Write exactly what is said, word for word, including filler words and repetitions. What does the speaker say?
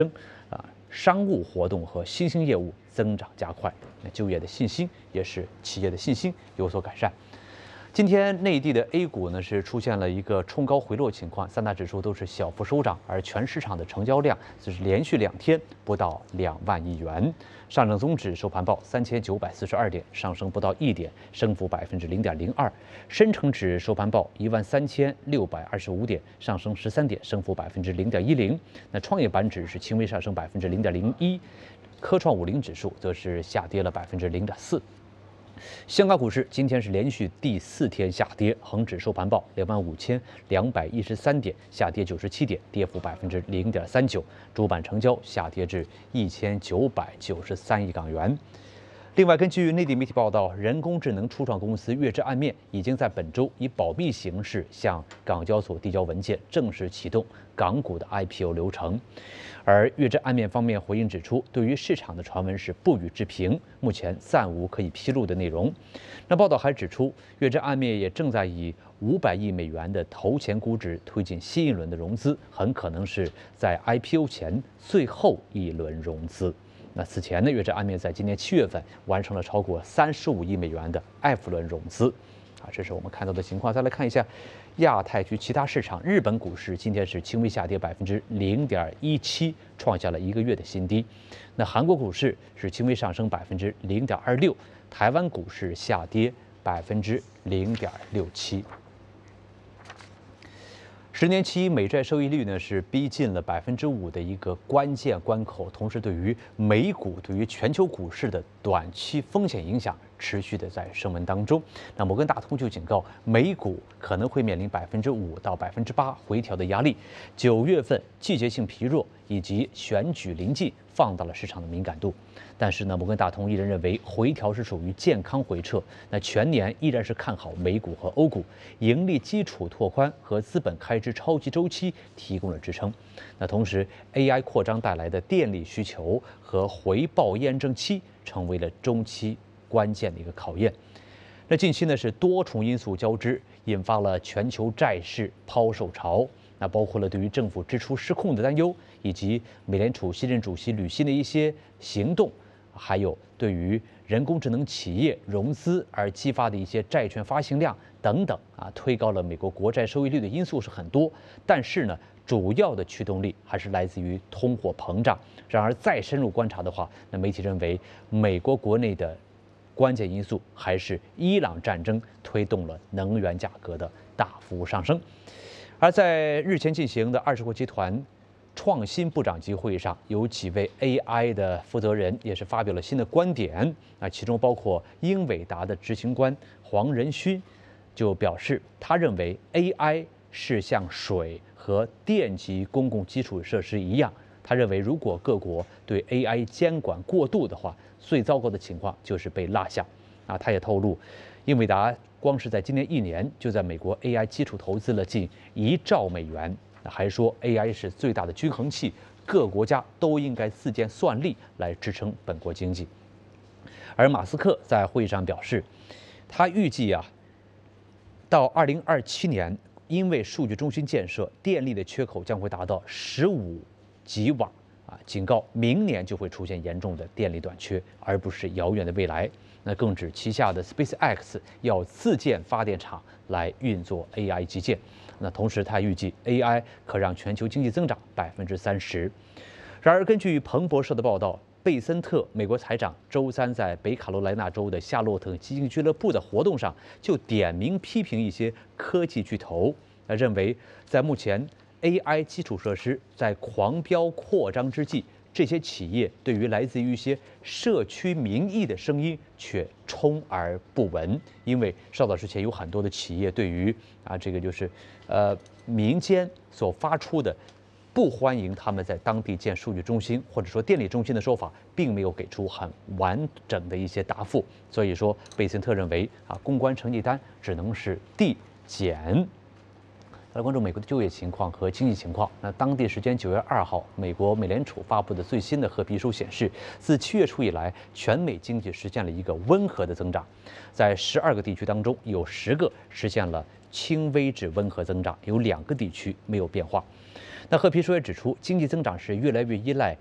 啊，商务活动和新兴业务增长加快，那就业的信心也是企业的信心有所改善。今天内地的 A 股呢是出现了一个冲高回落情况，三大指数都是小幅收涨，而全市场的成交量则是连续两天不到两万亿元。上证综指收盘报三千九百四十二点，上升不到一点，升幅百分之零点零二。深成指收盘报一万三千六百二十五点，上升十三点，升幅百分之零点一零。那创业板指是轻微上升百分之零点零一，科创五零指数则是下跌了百分之零点四。香港股市今天是连续第四天下跌，恒指收盘报两万五千两百一十三点，下跌九十七点，跌幅百分之零点三九。主板成交下跌至一千九百九十三亿港元。另外，根据内地媒体报道，人工智能初创公司月之暗面已经在本周以保密形式向港交所递交文件，正式启动港股的 I P O 流程。而月之暗面方面回应指出，对于市场的传闻是不予置评，目前暂无可以披露的内容。那报道还指出，月之暗面也正在以五百亿美元的投前估值推进新一轮的融资，很可能是在 I P O 前最后一轮融资。那此前呢，月之暗面在今年七月份完成了超过三十五亿美元的 F 轮融资，啊，这是我们看到的情况。再来看一下亚太区其他市场，日本股市今天是轻微下跌百分之零点一七，创下了一个月的新低。那韩国股市是轻微上升百分之零点二六，台湾股市下跌百分之零点六七。十年期美债收益率呢是逼近了百分之五的一个关键关口，同时对于美股、对于全球股市的短期风险影响持续的在升温当中。那摩根大通就警告，美股可能会面临百分之五到百分之八回调的压力。九月份季节性疲弱以及选举临近，放大了市场的敏感度。但是呢，摩根大通依然认为回调是属于健康回撤。那全年依然是看好美股和欧股，盈利基础拓宽和资本开支超级周期提供了支撑。那同时 ，A I 扩张带来的电力需求和回报验证期成为了中期关键的一个考验。那近期呢是多重因素交织，引发了全球债市抛售潮。那包括了对于政府支出失控的担忧，以及美联储新任主席履新的一些行动，还有对于人工智能企业融资而激发的一些债券发行量等等啊，推高了美国国债收益率的因素是很多。但是呢，主要的驱动力还是来自于通货膨胀。然而再深入观察的话，那媒体认为美国国内的关键因素还是伊朗战争推动了能源价格的大幅上升。而在日前进行的二十国集团创新部长级会议上，有几位 A I 的负责人也是发表了新的观点啊，其中包括英伟达的执行官黄仁勋就表示，他认为 A I 是像水和电级公共基础设施一样，他认为如果各国对 A I 监管过度的话，最糟糕的情况就是被落下啊。他也透露，英伟达光是在今年一年就在美国 A I 基础投资了近一兆美元。还说 A I 是最大的均衡器，各国家都应该自建算力来支撑本国经济。而马斯克在会议上表示，他预计啊，到二零二七年，因为数据中心建设，电力的缺口将会达到十五吉瓦啊，警告明年就会出现严重的电力短缺，而不是遥远的未来。那更指旗下的 SpaceX 要自建发电厂来运作 A I 基建。那同时，他预计 A I 可让全球经济增长百分之三十。然而，根据彭博社的报道，贝森特美国财长周三在北卡罗来纳州的夏洛特基金俱乐部的活动上，就点名批评一些科技巨头，那认为在目前 A I 基础设施在狂飙扩张之际，这些企业对于来自于一些社区民意的声音却充而不闻，因为稍早之前有很多的企业对于啊这个就是呃民间所发出的不欢迎他们在当地建数据中心或者说电力中心的说法，并没有给出很完整的一些答复。所以说，贝森特认为啊，公关成绩单只能是递减。来关注美国的就业情况和经济情况。那当地时间九月二号，美国美联储发布的最新的褐皮书显示，自七月初以来，全美经济实现了一个温和的增长，在十二个地区当中，有十个实现了轻微至温和增长，有两个地区没有变化。 那褐皮书也指出，经济增长是越来越依赖